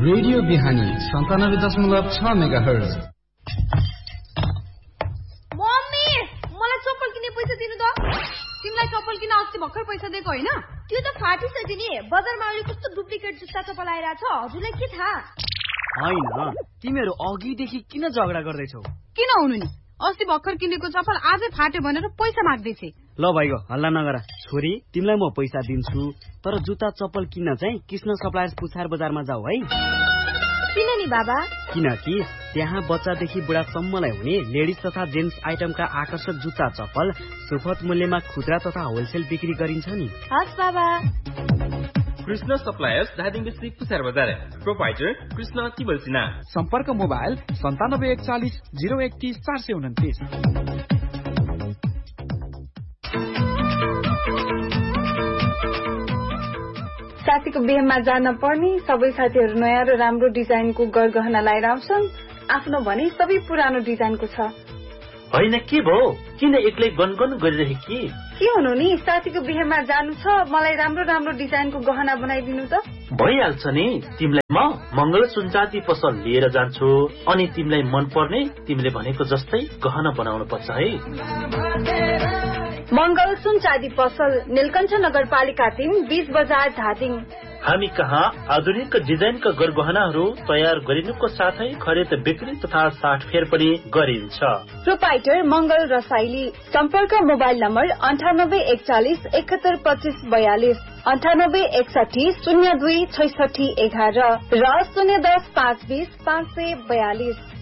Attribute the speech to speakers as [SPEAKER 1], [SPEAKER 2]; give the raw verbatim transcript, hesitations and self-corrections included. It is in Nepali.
[SPEAKER 1] रेडियो बिहानी सन्तानब्बे दशमलव छ मेगा हर्ज।
[SPEAKER 2] मम्मी मलाई चप्पल किन्ने पैसा दिनु त। तिमीलाई चप्पल किन्न अस्ति भर्खर पैसा दिएको होइन? त्यो त फाटिसक्यो नि। बजारमा अहिले कस्तो डुप्लिकेट जुत्ता चप्पल आइरहेछ, हजुरलाई के थाहा?
[SPEAKER 3] होइन, तिमीहरू अघिदेखि किन झगडा गर्दैछौ?
[SPEAKER 2] किन हुनु नि, अस्ति भर्खर किनेको चप्पल आजै फाट्यो भनेर पैसा माग्दैछे।
[SPEAKER 3] ल भाइको हल्ला नगर। छोरी, तिमीलाई म पैसा दिन्छु, तर जुत्ता चप्पल किन्न चाहिँ कृष्ण सप्लायर्स पुछार बजारमा जाऊ है।
[SPEAKER 2] किन नि बाबा?
[SPEAKER 3] किनकि त्यहाँ बच्चादेखि बुढासम्मलाई हुने लेडिज तथा जेन्ट्स आइटमका आकर्षक जुत्ता चप्पल सुपथ मूल्यमा खुद्रा तथा होलसेल बिक्री गरिन्छ नि।
[SPEAKER 2] हस् बाबा।
[SPEAKER 4] कृष्ण सप्लायर्स धादिङ डिस्ट्रिक्ट पुछार बजार। प्रोपाइटर कृष्ण तिबल सिन्हा।
[SPEAKER 5] सम्पर्क मोबाइल सन्तानब्बे एकचालिस जिरो एकतिस चार सय उन्तिस।
[SPEAKER 6] साथीको बिहेमा जान पर्ने सबै साथीहरू नयाँ र राम्रो डिजाइनको गरगहना लाएर आउँछन्। आफ्नो भने सबै पुरानो डिजाइनको छ।
[SPEAKER 7] होइन के भयो, किन एक्लै गनगन गरिरहे कि?
[SPEAKER 6] के हुनु नि, साथीको बिहेमा जानु छ, मलाई राम्रो राम्रो डिजाइनको गहना बनाइदिनु त।
[SPEAKER 7] भइहाल्छ नि, तिमीलाई म मंगल सुनचाँदी पसल लिएर जान्छु, अनि तिमीलाई मन पर्ने तिमीले भनेको जस्तै गहना बनाउनु पर्छ है।
[SPEAKER 6] मंगल सुनचाँदी पसल, नीलकण्ठ नगरपालिका तीन, बीच बजार, धादिङ।
[SPEAKER 7] हामी कहाँ आधुनिक डिजाइनका गरगहनाहरू तयार गरिनुको साथै खरिद बिक्री तथा साटफेर पनि गरिन्छ।
[SPEAKER 6] प्रोपाइटर मंगल रसाइली। सम्पर्क मोबाइल नम्बर अन्ठानब्बे एकचालिस एकहत्तर पच्चिस बयालिस, अन्ठानब्बे एकसाठी शून्य दुई छैसठी एघार र शून्य दस पाँच बीस पाँच सय बयालिस।